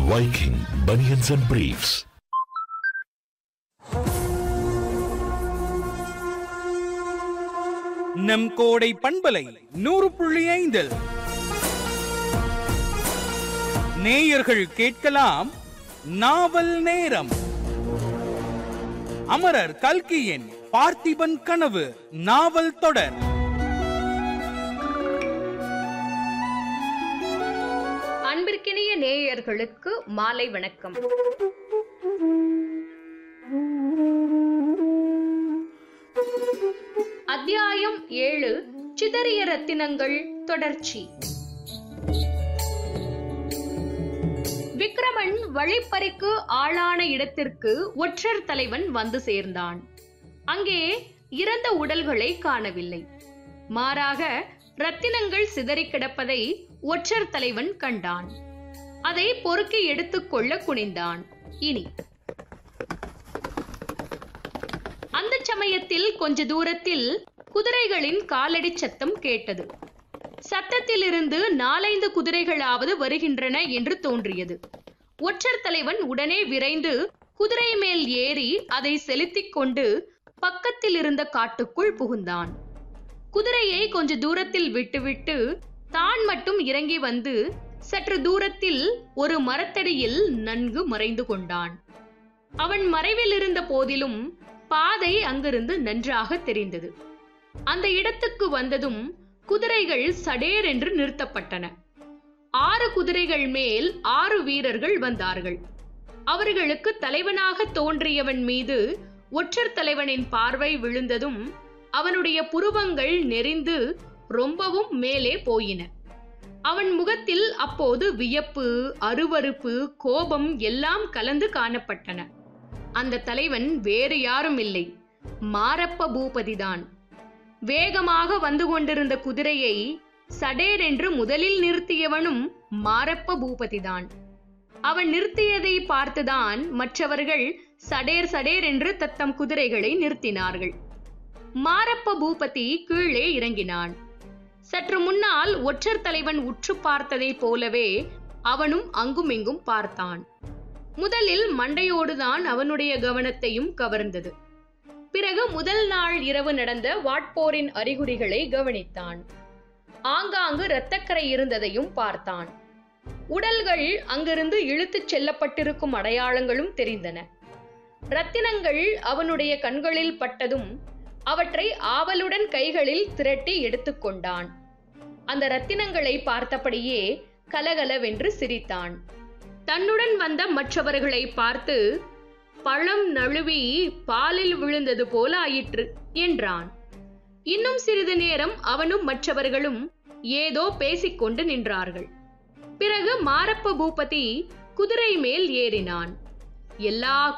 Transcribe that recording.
Viking Bunions and Briefs. நம் கோடை பண்பலை 100.5 நேயர்கள் கேட்கலாம் நாவல் நேரம். அமரர் கல்கியின் பார்த்திபன் கனவு நாவல் தொடர். அன்பிற்கினிய நேயர்களுக்கு மாலை வணக்கம். அத்தியாயம் 7, சிதறிய ரத்தினங்கள் தொடர்ச்சி. விக்ரமன் வழிப்பறிக்கு ஆளான இடத்திற்கு ஒற்றர் தலைவன் வந்து சேர்ந்தான். அங்கே இறந்த உடல்களை காணவில்லை. மாறாக ரத்தினங்கள் சிதறி கிடப்பதை ஒற்றர் தலைவன் கண்டான். அதை பொறுக்கி எடுத்துக்கொள்ள குனிந்தான். இனி அந்த சமயத்தில் கொஞ்ச தூரத்தில் குதிரைகளின் காலடி சத்தம் கேட்டது. சத்தத்திலிருந்து 4-5 குதிரைகளாவது வருகின்றன என்று தோன்றியது. ஒற்றர் தலைவன் உடனே விரைந்து குதிரை மேல் ஏறி அதை செலுத்திக் கொண்டு பக்கத்தில் இருந்த காட்டுக்குள் புகுந்தான். குதிரையை கொஞ்ச தூரத்தில் விட்டுவிட்டு தான் மட்டும் இறங்கி வந்து சற்று தூரத்தில் ஒரு மரத்தடியில் நன்கு மறைந்து கொண்டான். அவன் மறைவில் இருந்த போதிலும் பாதை அங்கிருந்து நன்றாக தெரிந்தது. அந்த இடத்துக்கு வந்ததும் குதிரைகள் சடேர் என்று நிறுத்தப்பட்டன. 6 குதிரைகள் மேல் 6 வீரர்கள் வந்தார்கள். அவர்களுக்கு தலைவனாக தோன்றியவன் மீது ஒற்றர் தலைவனின் பார்வை விழுந்ததும் அவனுடைய புருவங்கள் நெறிந்து ரொம்பவும் மேலே போயின. அவன் முகத்தில் அப்போது வியப்பு, அருவருப்பு, கோபம் எல்லாம் கலந்து காணப்பட்டன. அந்த தலைவன் வேறு யாரும் இல்லை, மாரப்ப பூபதிதான். வேகமாக வந்து கொண்டிருந்த குதிரையை சடேர் என்று முதலில் நிறுத்தியவனும் மாரப்ப பூபதிதான். அவன் நிறுத்தியதை பார்த்துதான் மற்றவர்கள் சடேர் சடேர் என்று தத்தம் குதிரைகளை நிறுத்தினார்கள். மாரப்ப பூபதி கீழே இறங்கினான். சற்று முன்னால் ஒற்றர் தலைவன் உற்று பார்த்ததை போலவே அவனும் அங்குமிங்கும் பார்த்தான். முதலில் மண்டையோடுதான் அவனுடைய கவனத்தையும் கவர்ந்தது. பிறகு முதல் நாள் இரவு நடந்த வாட்போரின் அறிகுறிகளை கவனித்தான். ஆங்காங்கு இரத்தக்கரை இருந்ததையும் பார்த்தான். உடல்கள் அங்கிருந்து இழுத்துச் செல்லப்பட்டிருக்கும் அடையாளங்களும் தெரிந்தன. ரத்தினங்கள் அவனுடைய கண்களில் பட்டதும் அவற்றை ஆவலுடன் கைகளில் திரட்டி எடுத்துக்கொண்டான். அந்த ரத்தினங்களை பார்த்தபடியே கலகலவென்று சிரித்தான். தன்னுடன் வந்த மற்றவர்களை பார்த்து, பழம் நழுவி பாலில் விழுந்தது போல ஆயிற்று என்றான். இன்னும் சிறிது நேரம் அவனும் மற்றவர்களும் ஏதோ பேசிக்கொண்டு நின்றார்கள். பிறகு மாரப்ப பூபதி குதிரை மேல் ஏறினான். எல்லா